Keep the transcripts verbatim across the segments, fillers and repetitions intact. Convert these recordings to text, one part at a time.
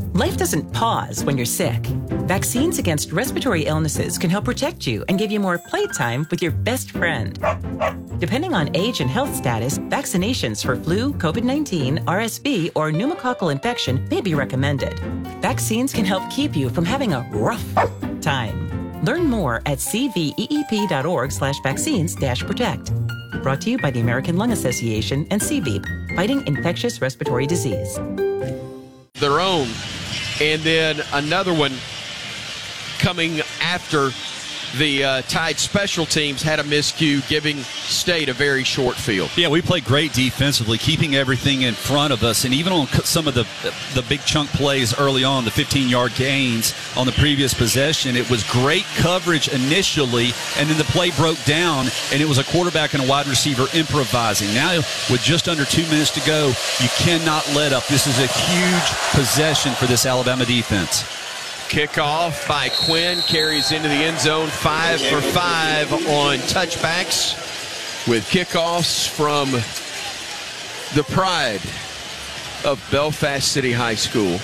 Life doesn't pause when you're sick. Vaccines against respiratory illnesses can help protect you and give you more playtime with your best friend. Depending on age and health status, vaccinations for flu, COVID nineteen, R S V, or pneumococcal infection may be recommended. Vaccines can help keep you from having a rough time. Learn more at cveep.org slash vaccines dash protect. Brought to you by the American Lung Association and C V E P, fighting infectious respiratory disease. Their own, and then another one coming after the uh, Tide special teams had a miscue, giving State a very short field. Yeah, we played great defensively, keeping everything in front of us, and even on some of the the big chunk plays early on, the fifteen-yard gains on the previous possession, it was great coverage initially, and then the play broke down, and it was a quarterback and a wide receiver improvising. Now, with just under two minutes to go, you cannot let up. This is a huge possession for this Alabama defense. Kickoff by Quinn, carries into the end zone, five for five on touchbacks with kickoffs from the pride of Belfast City High School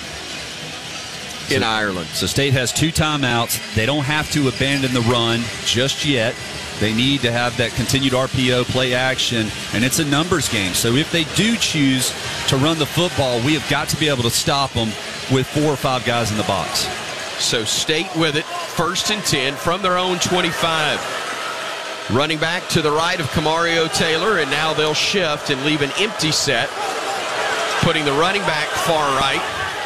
in so, Ireland. So State has two timeouts. They don't have to abandon the run just yet. They need to have that continued R P O play action, and it's a numbers game. So if they do choose to run the football, we have got to be able to stop them with four or five guys in the box. So State with it, first and ten from their own twenty-five. Running back to the right of Camario Taylor, and now they'll shift and leave an empty set, putting the running back far right.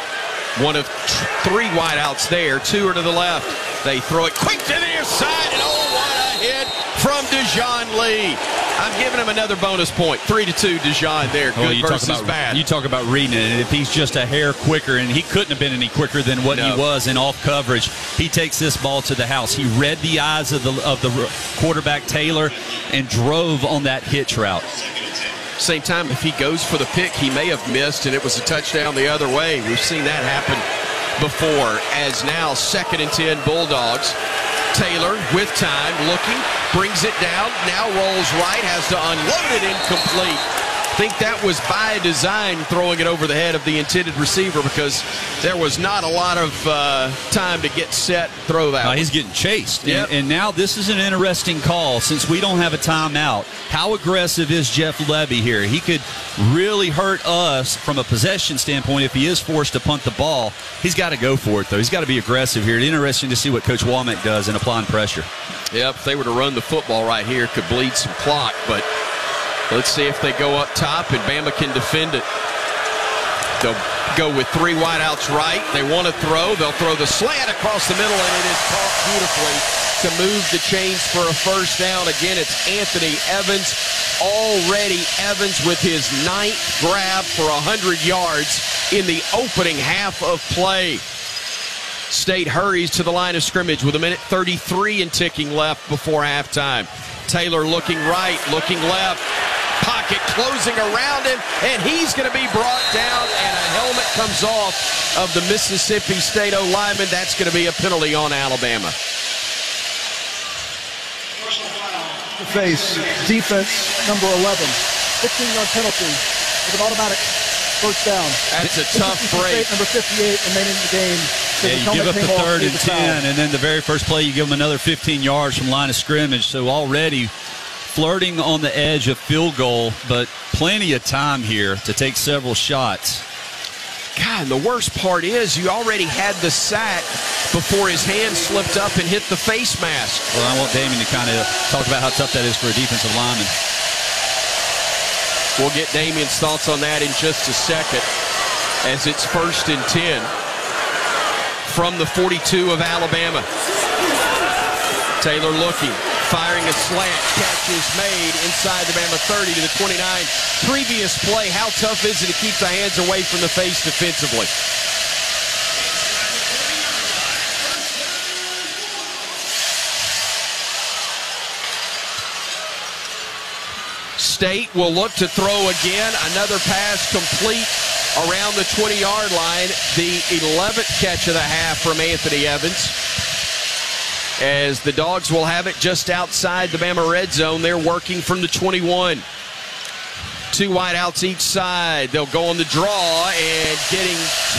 One of t- three wideouts there, two are to the left. They throw it quick to the near side, and oh, what a hit from Dejon Lee. I'm giving him another bonus point. Three to two, Dejon there. Good well, you versus talk about, bad. You talk about reading it, and if he's just a hair quicker, and he couldn't have been any quicker than what no. he was in off coverage, he takes this ball to the house. He read the eyes of the of the quarterback Taylor and drove on that hitch route. Same time, if he goes for the pick, he may have missed, and it was a touchdown the other way. We've seen that happen before. As now second and ten Bulldogs. Taylor with time, looking, brings it down, now rolls right, has to unload it, incomplete. I think that was by design, throwing it over the head of the intended receiver, because there was not a lot of uh, time to get set, throw that. Uh, one. he's getting chased. Yep. And, and now this is an interesting call since we don't have a timeout. How aggressive is Jeff Levy here? He could really hurt us from a possession standpoint if he is forced to punt the ball. He's got to go for it, though. He's got to be aggressive here. It's interesting to see what Coach Womack does in applying pressure. Yep, if they were to run the football right here, could bleed some clock, but let's see if they go up top and Bama can defend it. They'll go with three wideouts right. They want to throw. They'll throw the slant across the middle, and it is caught beautifully to move the chains for a first down. Again, it's Anthony Evans. Already Evans with his ninth grab for one hundred yards in the opening half of play. State hurries to the line of scrimmage with a minute thirty-three and ticking left before halftime. Taylor looking right, looking left. Pocket closing around him, and he's going to be brought down, and a helmet comes off of the Mississippi State O-lineman. That's going to be a penalty on Alabama. To face defense number eleven. fifteen-yard penalty with an automatic first down. That's a tough break. Number fifty-eight remaining in the game. So yeah, the you give up the third and the ten, and then the very first play you give them another fifteen yards from line of scrimmage. So already flirting on the edge of field goal, but plenty of time here to take several shots. God, and the worst part is you already had the sack before his hand slipped up and hit the face mask. Well, I want Damien to kind of talk about how tough that is for a defensive lineman. We'll get Damien's thoughts on that in just a second, as it's first and ten from the forty-two of Alabama. Taylor looking, firing a slant, catch is made inside the Bama thirty to the twenty-nine. Previous play, how tough is it to keep the hands away from the face defensively? State will look to throw again. Another pass complete around the twenty-yard line. The eleventh catch of the half from Anthony Evans. As the Dogs will have it just outside the Bama red zone. They're working from the twenty-one. Two wideouts each side. They'll go on the draw, and getting